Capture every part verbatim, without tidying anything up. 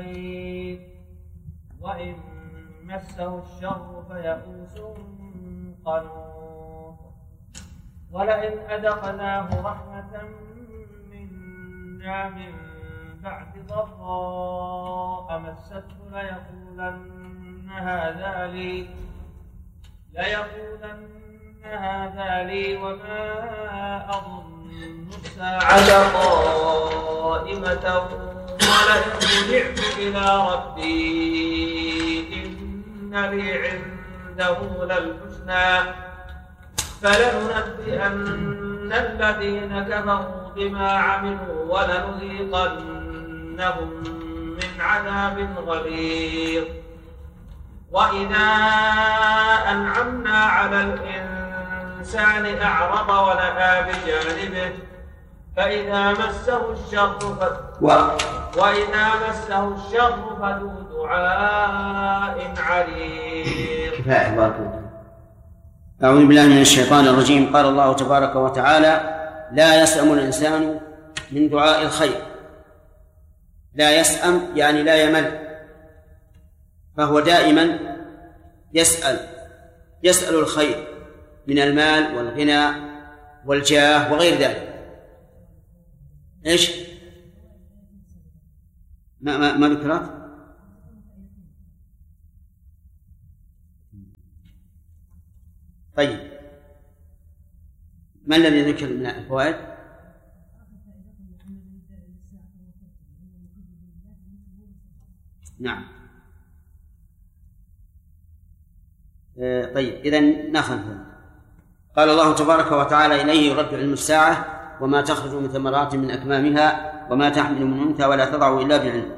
وإن مسه الشر فيئوس قنوط ولئن أذقناه رحمة منا من بعد ضراء مسته ليقولن هذا لي ليقولن هذا لي وما أظن الساعة قائمة ولئن رجعت إلى ربي إن لي عنده للحسنى فلننبئن الذين كفروا بما عملوا ولنذيقنهم من عذاب غليظ وإذا أنعمنا على الإنسان أعرض ونأى بجانبه فإذا مسه الشر ف... و... وإذا مسه الشر فذو دعاء عريض. كفاية بارك الله. أعوذ بالله من الشيطان الرجيم. قال الله تبارك وتعالى: لا يسأم الإنسان من دعاء الخير. لا يسأم يعني لا يمل، فهو دائما يسأل يسأل الخير من المال والغنى والجاه وغير ذلك. إيش ما ما, ما ذكرت؟ طيب، ما الذي ذكر من الفوائد؟ نعم. آه طيب، إذن ناخذ. قال الله تبارك وتعالى: إليه يرد علم الساعة وما تخرج من ثمرات من أكمامها وما تحمل من أنثى ولا تضع إلا بعلم.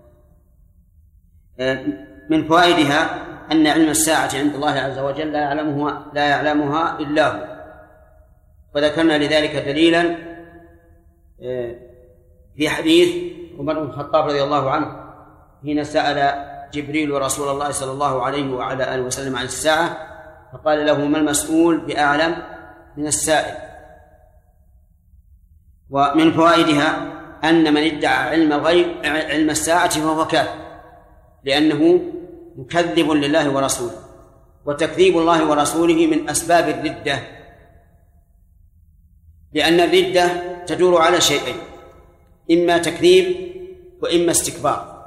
آه من فوائدها أن علم الساعة عند الله عز وجل لا يعلمها, لا يعلمها إلا هو، وذكرنا لذلك دليلا في حديث عمر بن الخطاب رضي الله عنه حين سأل جبريل رسول الله صلى الله عليه وعلى آله وسلم عن الساعة فقال له: ما المسؤول بأعلم من السائل. ومن فوائدها أن من ادعى علم الغيب علم الساعة فهو كافر، لأنه مكذب لله ورسوله، وتكذيب الله ورسوله من أسباب الردة، لأن الردة تدور على شيئين: إما تكذيب وإما استكبار.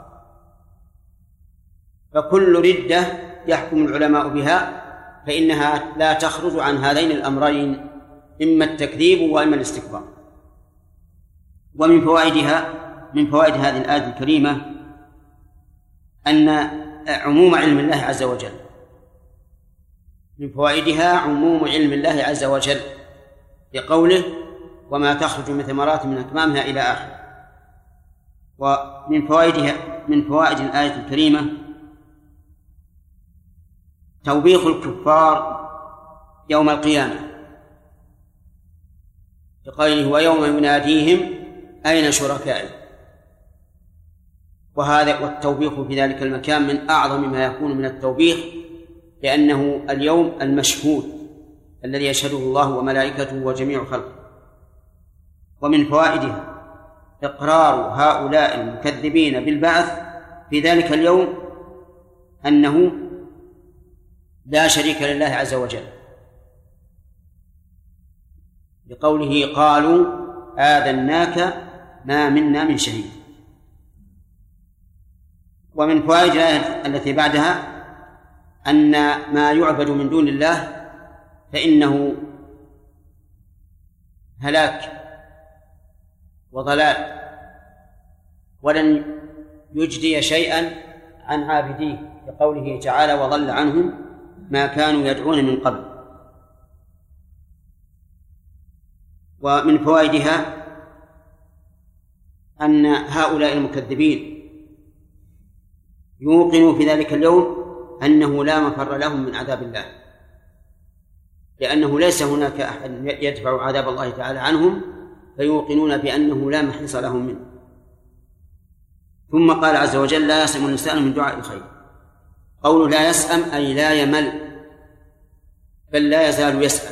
فكل ردة يحكم العلماء بها فإنها لا تخرج عن هذين الأمرين، إما التكذيب وإما الاستكبار. ومن فوائدها من فوائد هذه الآية الكريمة أن عموم علم الله عز وجل من فوائدها عموم علم الله عز وجل لقوله: وما تخرج من ثمرات من أكمامها إلى آخر. ومن فوائدها من فوائد الآية الكريمة توبيخ الكفار يوم القيامة لقوله: ويوم يناديهم أين شركائي. وهذا والتوبيخ في ذلك المكان من أعظم ما يكون من التوبيخ، لأنه اليوم المشهود الذي يشهده الله وملائكته وجميع خلقه. ومن فوائدها إقرار هؤلاء المكذبين بالبعث في ذلك اليوم أنه لا شريك لله عز وجل، بقوله: قالوا آذناك ما منا من شهيد. ومن فوائد الآية التي بعدها أن ما يعبد من دون الله فإنه هلاك وضلال، ولن يجدي شيئا عن عابديه، لقوله تعالى: وضل عنهم ما كانوا يدعون من قبل. ومن فوائدها أن هؤلاء المكذبين يوقنوا في ذلك اليوم أنه لا مفر لهم من عذاب الله، لأنه ليس هناك أحد يدفع عذاب الله تعالى عنهم، فيوقنون بأنه لا محيص لهم منه. ثم قال عز وجل: لا يسأم الإنسان من دعاء الخير. قوله لا يسأم أي لا يمل، بل لا يزال يسأل.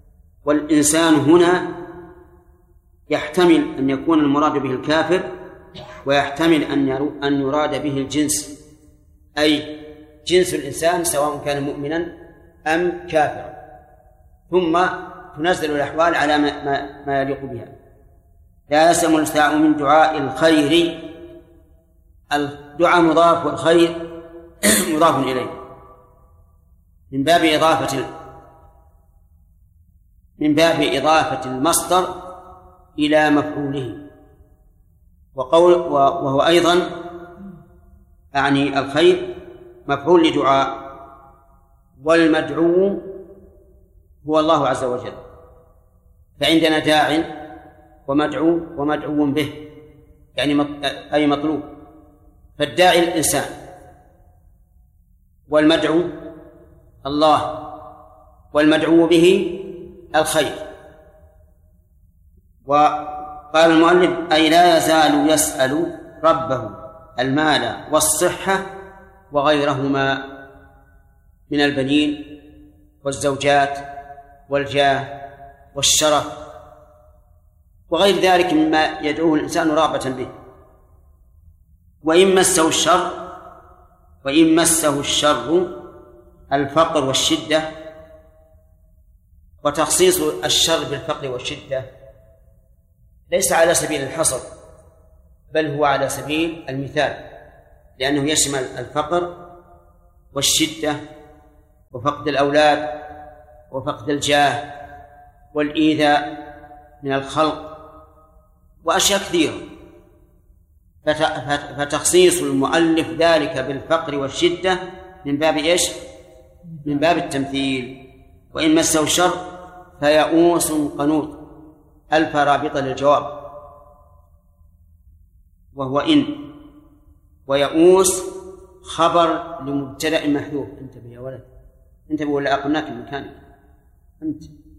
والإنسان هنا يحتمل أن يكون المراد به الكافر ويحتمل أن يراد به الجنس، أي جنس الإنسان سواء كان مؤمنا أم كافرا، ثم تنزل الأحوال على ما, ما, ما يليق بها. لا يسلم الاستثناء من دعاء الخير، الدعاء مضاف والخير مضاف إليه من باب إضافة من باب إضافة المصدر إلى مفعوله، وقول وهو أيضا أعني الخير مفعول لدعاء، والمدعو هو الله عز وجل، فعندنا داع ومدعو ومدعو به، يعني أي مطلوب، فالداعي الإنسان والمدعو الله والمدعو به الخير. وقال المؤلف أي لا يزال يسأل ربه المال والصحة وغيرهما من البنين والزوجات والجاه والشرف وغير ذلك مما يدعوه الإنسان رغبة به. وإن مسه الشر وإن مسه الشر الفقر والشدة، وتخصيص الشر بالفقر والشدة ليس على سبيل الحصر، بل هو على سبيل المثال، لأنه يشمل الفقر والشدة وفقد الأولاد وفقد الجاه والإيذاء من الخلق وأشياء كثيرة، فتخصيص المؤلف ذلك بالفقر والشدة من باب إيش؟ من باب التمثيل. وإن مسه الشر فيئوس قنوط، ألف رابطة للجواب، وهو إن، ويئوس خبر لمبتدأ محذوف. انتبه يا ولد، انتبه ولا أقمناك من مكانك أنت.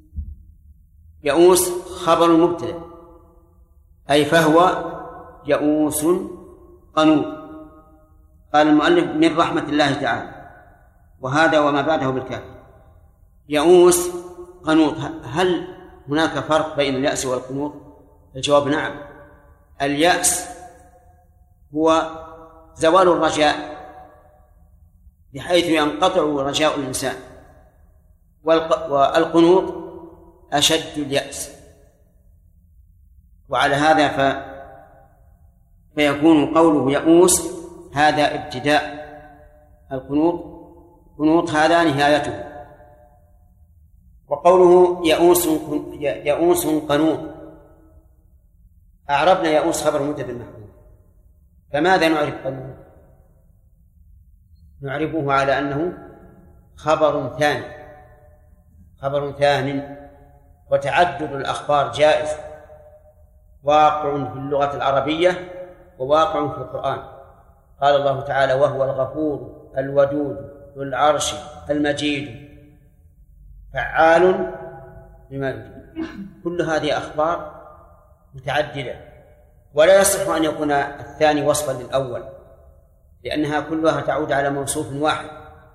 يئوس خبر المبتدأ، أي فهو يئوس قنوط. قال المؤلف من رحمة الله تعالى، وهذا وما بعده بالكافر. يئوس قنوط، هل هناك فرق بين اليأس والقنوط؟ الجواب نعم. اليأس هو زوال الرجاء بحيث ينقطع رجاء الإنسان، والقنوط أشد اليأس. وعلى هذا ف... فيكون قوله يئوس هذا ابتداء، القنوط قنوط هذا نهايته. وقوله يئوس يئوس قنوط، أعربنا يئوس خبر مبتدأ محذوف، فماذا نعرف قنوط؟ نعرفه على أنه خبر ثاني، خبر ثان، وتعدد الأخبار جائز، واقع في اللغة العربية وواقع في القرآن. قال الله تعالى وهو الغفور الودود ذو العرش المجيد فعال لما يريد. كل هذه أخبار متعددة، ولا يصح أن يكون الثاني وصفا للأول، لأنها كلها تعود على موصوف واحد.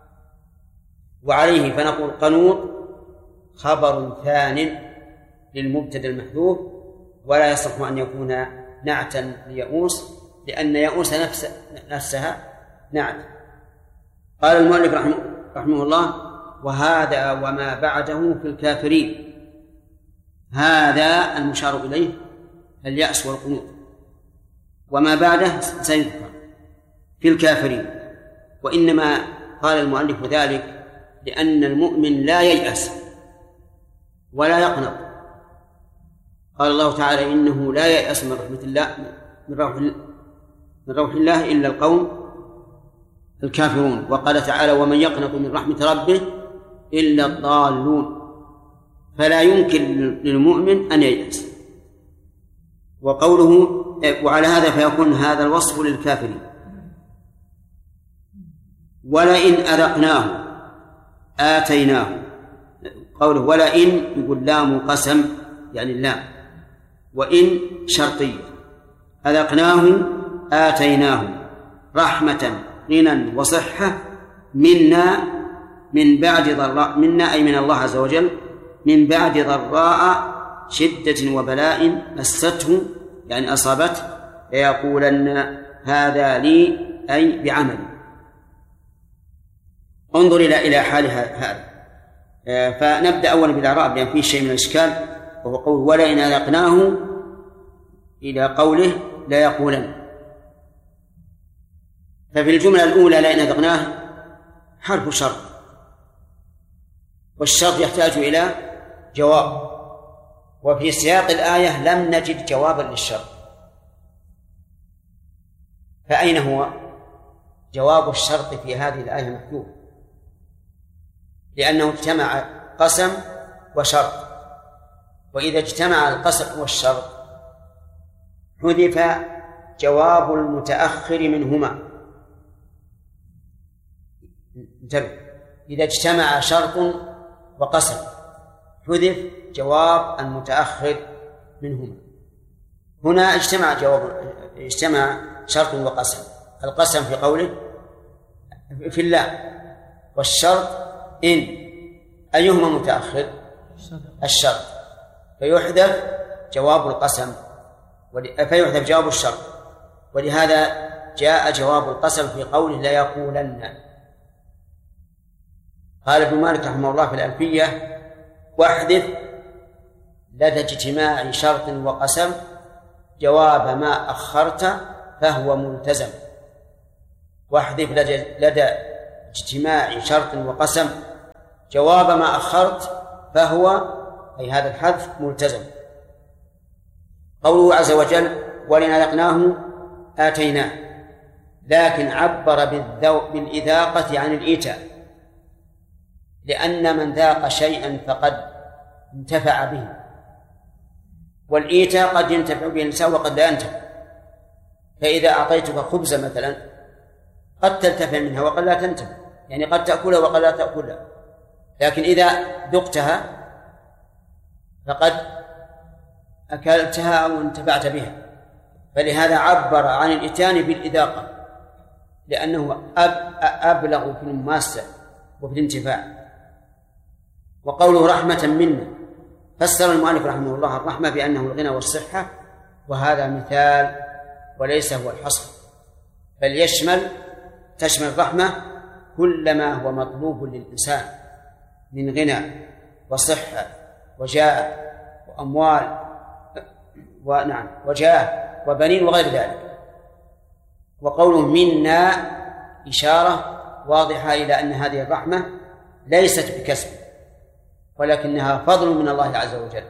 وعليه فنقول قنوط خبر ثان للمبتدأ المحذوف، ولا يصح أن يكون نعتا ليئوس، لأن يئوس نفس نفسها نعت. قال المؤلف رحمه, رحمه الله وهذا وما بعده في الكافرين. هذا المشار إليه اليأس والقنوط، وما بعده سيذكر في الكافرين. وإنما قال المؤلف ذلك لأن المؤمن لا ييأس ولا يقنط. قال الله تعالى إنه لا ييأس من رحمة الله من روح من روح الله إلا القوم الكافرون. وقال تعالى ومن يقنط من رحمة ربه إلا الضالون. فلا يمكن للمؤمن أن ييأس. وقوله وعلى هذا فيكون هذا الوصف للكافرين. ولئن أذقناه آتيناه، قوله ولئن يقول لام قسم يعني اللام، وإن شرطية. أذقناه آتيناه رحمة غنى وصحة منا من بعد ضراء، منا أي من الله عز وجل، من بعد ضراء شدة وبلاء مسته يعني أصابته ليقولن هذا لي أي بعملي. انظر إلى إلى حال هذا. فنبدأ أولا بالإعراب لأن فيه شيء من الإشكال، وهو قول ولئن أذقناه إلى قوله لا يقولن. ففي الجملة الأولى لئن أذقناه حرف شرط، والشرط يحتاج إلى جواب، وفي سياق الآية لم نجد جوابا للشرط، فأين هو؟ جواب الشرط في هذه الآية محذوف، لأنه اجتمع قسم وشرط، وإذا اجتمع القسم والشرط حذف جواب المتأخر منهما. انتبه، إذا اجتمع شرط وقسم حذف جواب المتأخر منهما. هنا اجتمع جواب اجتمع شرط وقسم، القسم في قوله في الله، والشرط إن، أيهما متأخر؟ الشرط، فيحذف جواب القسم فيحذف جواب الشرط، ولهذا جاء جواب القسم في قوله لا يقولن. قال ابن مالك رحمه الله في الألفية: واحذف لدى اجتماع شرط وقسم جواب ما أخرت فهو ملتزم. واحذف لدى اجتماع شرط وقسم جواب ما أخرت فهو، أي هذا الحذف، ملتزم. قوله عز وجل: ولئن أذقناه آتيناه، لكن عبر بالإذاقة عن الإيتاء، لأن من ذاق شيئا فقد انتفع به، والإيتاء قد ينتفع به الإنسان وقد لا ينتفع. فإذا أعطيتك خبزة مثلا قد تنتفع منها وقد لا تنتفع، يعني قد تأكلها وقد لا تأكلها، لكن إذا ذقتها فقد أكلتها أو انتفعت بها. فلهذا عبر عن الإتيان بالإذاقة، لأنه أبلغ في المماسة وفي الانتفاع. وقوله رحمة منا، فسر المؤلف رحمه الله الرحمة بأنه الغنى والصحة، وهذا مثال وليس هو الحصر، بل يشمل تشمل الرحمة كل ما هو مطلوب للإنسان من غنى وصحة وجاه وأموال ونعم وجاه وبنين وغير ذلك. وقوله منا إشارة واضحة إلى أن هذه الرحمة ليست بكسب، ولكنها فضل من الله عز وجل.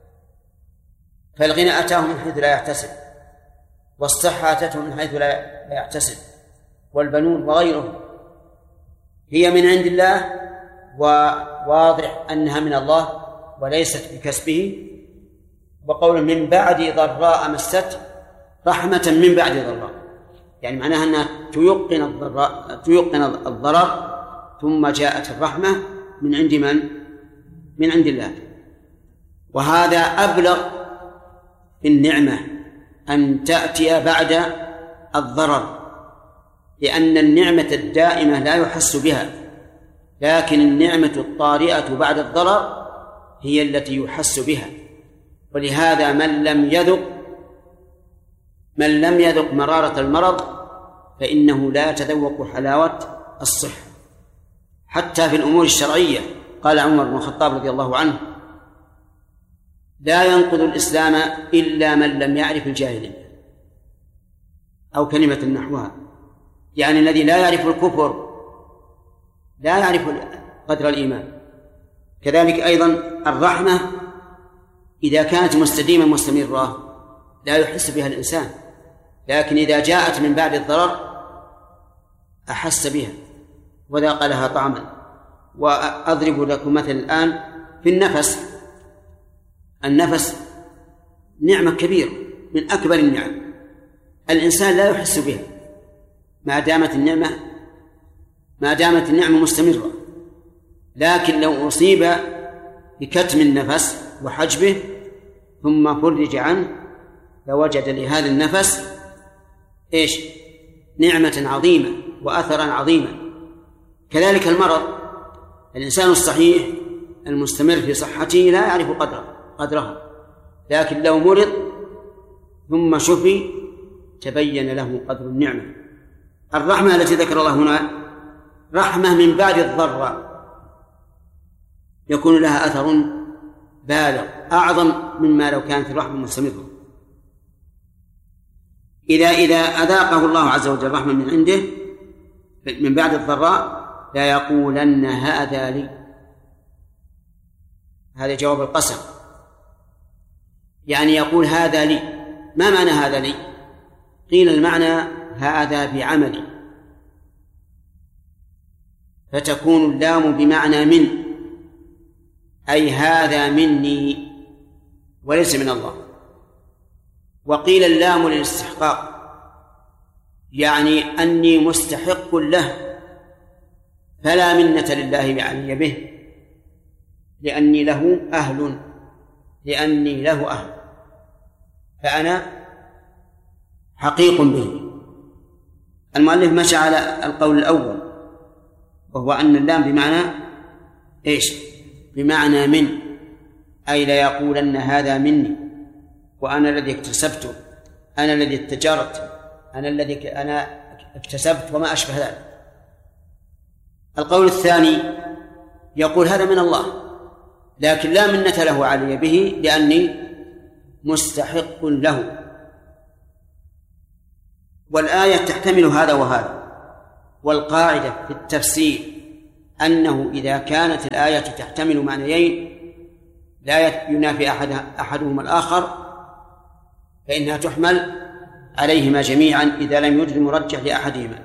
فالغنى أتاه من حيث لا يحتسب، والصحة أتته من حيث لا يحتسب، والبنون وغيره هي من عند الله، وواضح أنها من الله وليست بكسبه. وقول من بعد ضراء مست، رحمة من بعد ضراء، يعني معناها أنها تيقن الضراء تيقن الضرر، ثم جاءت الرحمة من عند من؟ من عند الله. وهذا أبلغ في النعمة أن تأتي بعد الضرر، لأن النعمة الدائمة لا يحس بها، لكن النعمة الطارئة بعد الضرر هي التي يحس بها. ولهذا من لم يذق من لم يذق مرارة المرض فإنه لا يتذوق حلاوة الصحة. حتى في الأمور الشرعية قال عمر بن الخطاب رضي الله عنه: لا ينقض الإسلام إلا من لم يعرف الجاهلية، أو كلمة نحوها، يعني الذي لا يعرف الكفر لا يعرف قدر الإيمان. كذلك أيضا الرحمة إذا كانت مستديمة مستمرة لا يحس بها الإنسان، لكن إذا جاءت من بعد الضرر أحس بها وذاق لها طعما. وأضرب لكم مثل الآن في النفس. النفس نعمة كبيرة من أكبر النعم، الإنسان لا يحس بها ما دامت النعمة ما دامت النعمة مستمرة، لكن لو أصيب بكتم النفس وحجبه ثم فرج عنه لوجد لهذا النفس إيش؟ نعمة عظيمة وأثرا عظيما. كذلك المرض، الإنسان الصحيح المستمر في صحته لا يعرف قدره قدرها، لكن لو مرض ثم شفي تبين له قدر النعمة. الرحمة التي ذكر الله هنا رحمة من بعد الضراء يكون لها أثر بالغ أعظم مما لو كانت الرحمة مستمرة. إذا إذا أذاقه الله عز وجل رحمة من عنده من بعد الضراء لا يقولن هذا لي، هذا جواب القسم، يعني يقول هذا لي. ما معنى هذا لي؟ قيل المعنى هذا بعملي، فتكون اللام بمعنى من، أي هذا مني وليس من الله. وقيل اللام للاستحقاق، يعني أني مستحق له فلا منة لله علي به، لأني له أهل لأني له أهل فأنا حقيق به. المؤلف مشى على القول الأول وهو أن اللام بمعنى إيش؟ بمعنى من، أي لا يقولن هذا مني وأنا الذي اكتسبته، أنا الذي اتجرت، أنا الذي أنا اكتسبت وما أشبه ذلك. القول الثاني يقول هذا من الله لكن لا منة له علي به لأني مستحق له. والآية تحتمل هذا وهذا، والقاعدة في التفسير أنه إذا كانت الآية تحتمل معنيين لا ينافي أحد أحدهما الآخر فإنها تحمل عليهما جميعا إذا لم يوجد مرجح لأحدهما.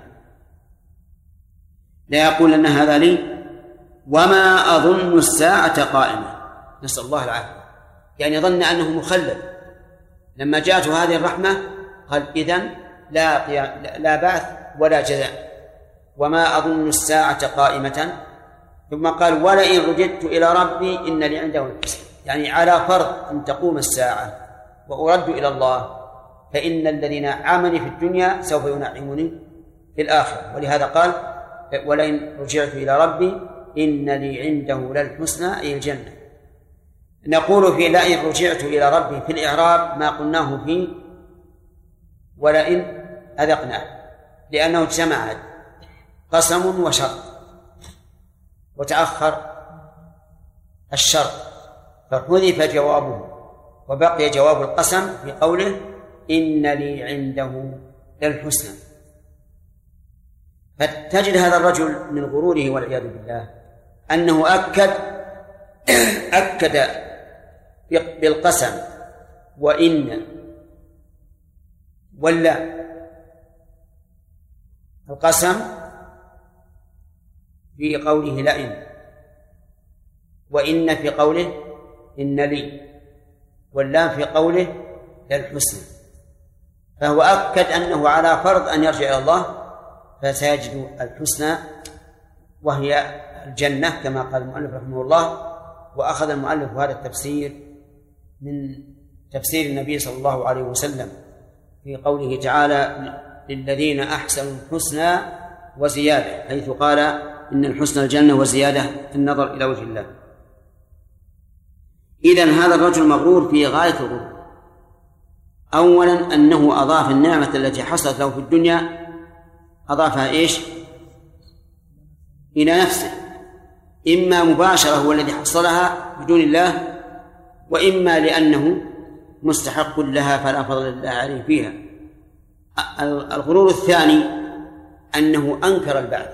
لا يقول أن هذا لي وما أظن الساعة قائمة، نسأل الله العافية، يعني ظن أنه مخلد. لما جاءته هذه الرحمة قال إذن لا, لا بعث ولا جزاء، وما أظن الساعة قائمة. ثم قال ولئن رددت إلى ربي إن لي عنده الحسنى، يعني على فرض أن تقوم الساعة وأرد إلى الله فإن الذين نعمني في الدنيا سوف ينعمني في الآخرة. ولهذا قال ولئن رجعت إلى ربي إن لي عنده للحسنى أي الجنة. نقول في لئن رجعت إلى ربي في الإعراب ما قلناه في ولئن أذقناه، لأنه اجتمع قسم وشرط وتأخر الشرط فحذف جوابه وبقي جواب القسم في قوله إن لي عنده للحسنى. فتجد هذا الرجل من غروره والعياذ بالله أنه أكد أكد بالقسم وإن ولا. القسم في قوله لئن، وإن في قوله إن لي، واللام في قوله للحسنى. فهو أكد أنه على فرض أن يرجع إلى الله فسيجد الحسنى وهي الجنة كما قال المؤلف رحمه الله. وأخذ المؤلف هذا التفسير من تفسير النبي صلى الله عليه وسلم في قوله تعالى للذين أحسنوا الحسنى وزيادة، حيث قال إن الحسنى الجنة وزيادة في النظر إلى وجه الله. إذن هذا الرجل مغرور في غاية الغرور. أولا أنه أضاف النعمة التي حصلت له في الدنيا أضافها إيش؟ إلى نفسه، إما مباشرة هو الذي حصلها بدون الله، وإما لأنه مستحق لها فلا فضل الله عليه فيها. الغرور الثاني أنه أنكر البعث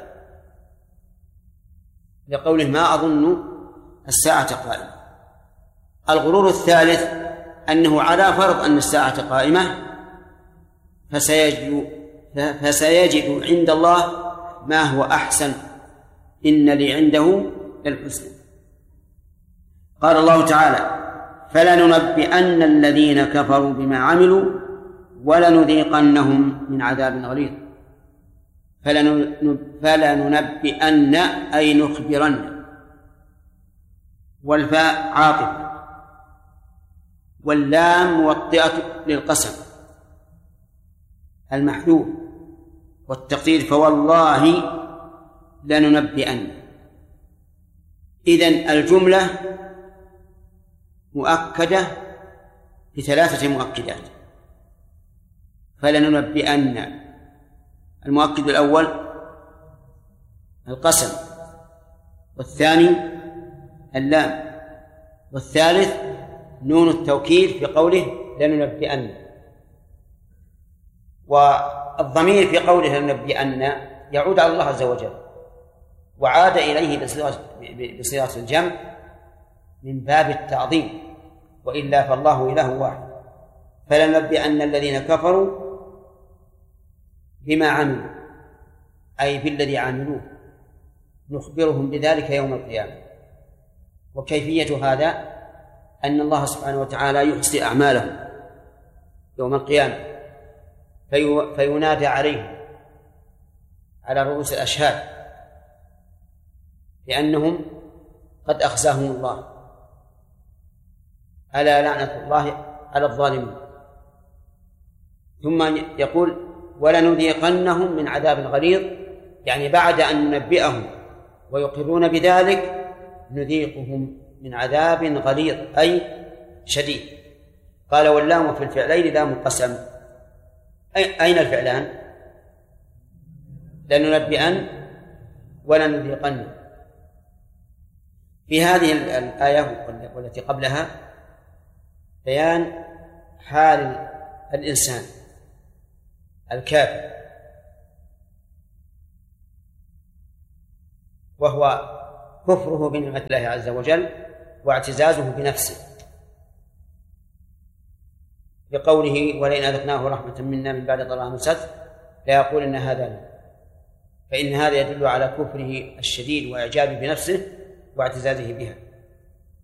لقوله ما أظن الساعة قائمة. الغرور الثالث أنه على فرض أن الساعة قائمة فسيجد, فسيجد عند الله ما هو أحسن، إن لي عنده للحسنى. قال الله تعالى فلننبئن الذين كفروا بما عملوا ولنذيقنهم من عذاب غليظ. فلننبئن أي نخبرن، والفاء عاطفة واللام موطئة للقسم المحذوف، والتقدير فوالله لننبئن. إذن الجملة مؤكدة بثلاثة مؤكدات. فلننبئن. المؤكد الأول القسم، والثاني اللام، والثالث نون التوكيد في قوله لننبئن. والضمير في قوله لننبئن يعود على الله عز وجل، وعاد إليه بصيغة الجمع من باب التعظيم، وإلا فالله إله واحد. فلننبئن الذين كفروا بما عملوا، أي بالذي عملوه، نخبرهم بذلك يوم القيامة. وكيفية هذا أن الله سبحانه وتعالى يحصي أعمالهم يوم القيامة في فينادى عليهم على رؤوس الأشهاد لأنهم قد أخزاهم الله، ألا لعنة الله على الظالمين. ثم يقول ولنذيقنهم من عذاب غليظ، يعني بعد أن ننبئهم ويقرون بذلك نذيقهم من عذاب غليظ أي شديد. قال واللام في الفعلين لام قسم. أين الفعلان؟ لننبئن ولنذيقن. في هذه الآية والتي قبلها بيان حال الإنسان الكافر، وهو كفره بنعمة الله عز وجل واعتزازه بنفسه، بقوله ولئن أذقناه رحمة منا من بعد ضراء مسته ليقولن هذا لي، فإن هذا يدل على كفره الشديد وإعجابه بنفسه واعتزازه بها.